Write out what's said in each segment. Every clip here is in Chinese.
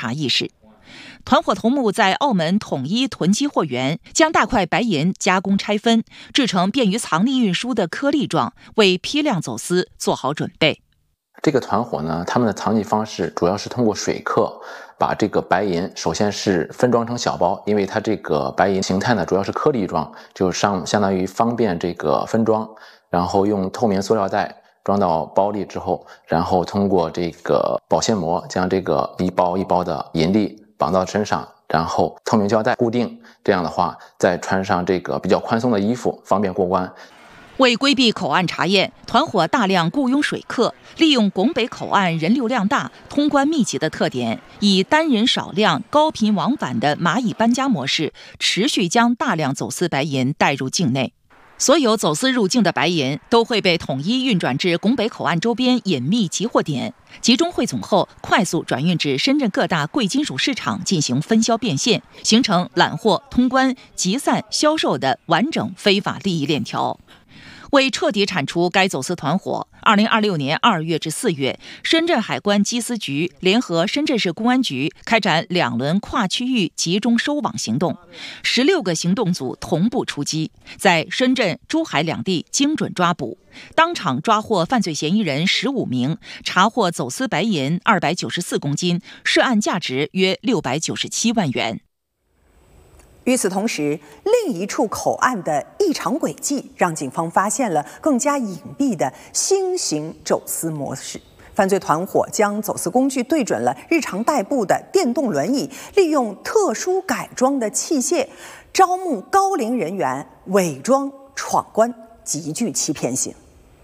察意识。团伙头目在澳门统一囤积货源，将大块白银加工拆分，制成便于藏匿运输的颗粒状，为批量走私做好准备。 这个团伙呢，他们的藏匿方式主要是通过水客把这个白银首先是分装成小包，因为它这个白银形态呢主要是颗粒状，就是相当于方便这个分装，然后用透明塑料袋装到包里之后，然后通过这个保鲜膜将这个一包一包的银粒绑到身上，然后透明胶带固定，这样的话再穿上这个比较宽松的衣服，方便过关。 为规避口岸查验，团伙大量雇佣水客，利用拱北口岸人流量大、通关密集的特点，以单人少量、高频往返的蚂蚁搬家模式，持续将大量走私白银带入境内。所有走私入境的白银都会被统一运转至拱北口岸周边隐秘集货点，集中汇总后快速转运至深圳各大贵金属市场进行分销变现，形成揽货、通关、集散、销售的完整非法利益链条。为彻底铲除该走私团伙，2026年2月至4月，深圳海关缉私局联合深圳市公安局开展2轮跨区域集中收网行动，16个行动组同步出击，在深圳、珠海两地精准抓捕，当场抓获犯罪嫌疑人15名，查获走私白银294公斤，涉案价值约697万元。 与此同时，另一处口岸的异常轨迹让警方发现了更加隐蔽的新型走私模式。犯罪团伙将走私工具对准了日常代步的电动轮椅，利用特殊改装的器械，招募高龄人员伪装闯关，极具欺骗性。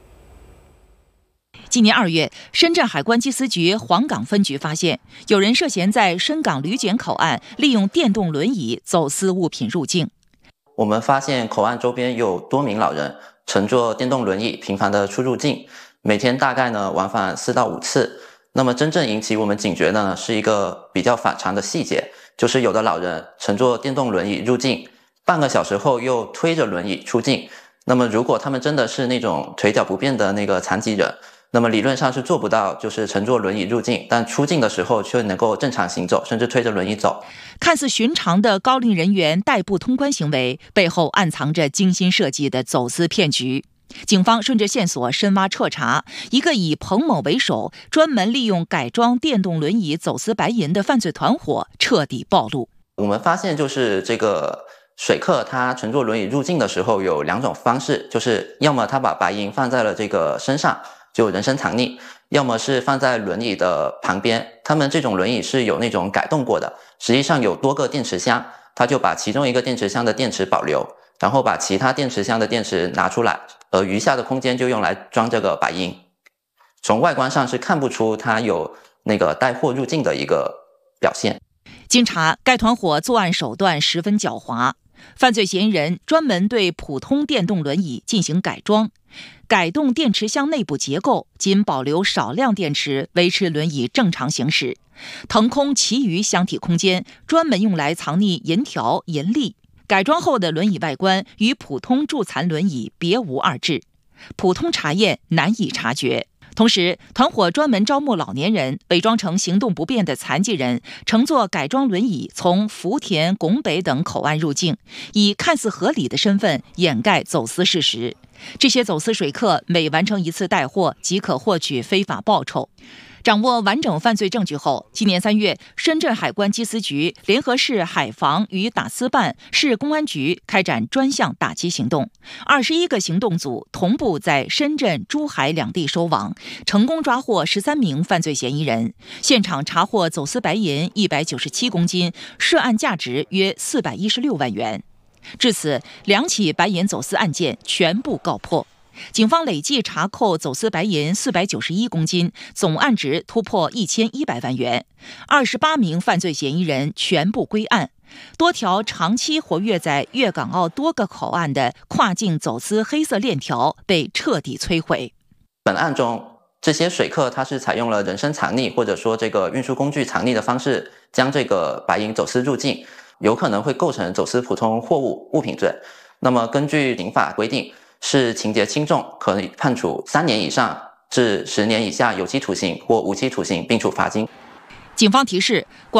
今年2月，深圳海关缉私局黄岗分局发现，有人涉嫌在深港旅检口岸利用电动轮椅走私物品入境。 我们发现口岸周边有多名老人乘坐电动轮椅频繁的出入境，每天大概往返4到5次。那么真正引起我们警觉的呢，是一个比较反常的细节，就是有的老人乘坐电动轮椅入境，半个小时后又推着轮椅出境。那么如果他们真的是那种腿脚不便的那个残疾人，那么理论上是做不到就是乘坐轮椅入境，但出境的时候却能够正常行走，甚至推着轮椅走。 看似寻常的高龄人员代步通关行为，背后暗藏着精心设计的走私骗局。警方顺着线索深挖彻查，一个以彭某为首，专门利用改装电动轮椅走私白银的犯罪团伙彻底暴露。 我们发现就是这个水客他乘坐轮椅入境的时候有2种方式，就是要么他把白银放在了这个身上，就人身藏匿，要么是放在轮椅的旁边。他们这种轮椅是有那种改动过的，实际上有多个电池箱，他就把其中一个电池箱的电池保留，然后把其他电池箱的电池拿出来，余下的空间就用来装这个白银。从外观上是看不出它有那个带货入境的一个表现。 经查，该团伙作案手段十分狡猾，犯罪嫌疑人专门对普通电动轮椅进行改装，改动电池箱内部结构，仅保留少量电池，维持轮椅正常行驶，腾空其余箱体空间，专门用来藏匿银条、银粒。改装后的轮椅外观与普通助残轮椅别无二致，普通查验难以察觉。同时，团伙专门招募老年人，伪装成行动不便的残疾人，乘坐改装轮椅从福田、拱北等口岸入境，以看似合理的身份掩盖走私事实。这些走私水客每完成一次带货，即可获取非法报酬。掌握完整犯罪证据后，今年3月，深圳海关缉私局联合市海防与打私办、市公安局开展专项打击行动，21个行动组同步在深圳、珠海两地收网，成功抓获13名犯罪嫌疑人，现场查获走私白银197公斤，涉案价值约416万元。至此，2起白银走私案件全部告破。警方累计查扣走私白银491公斤，总案值突破1100万元，28名犯罪嫌疑人全部归案，多条长期活跃在粤港澳多个口岸的跨境走私黑色链条被彻底摧毁。 本案中，这些水客他是采用了人身藏匿或者说这个运输工具藏匿的方式，将这个白银走私入境，有可能会构成走私普通货物物品罪。那么根据刑法规定，是情节轻重，可以判处3年以上至10年以下有期徒刑或无期徒刑，并处罚金。 警方提示，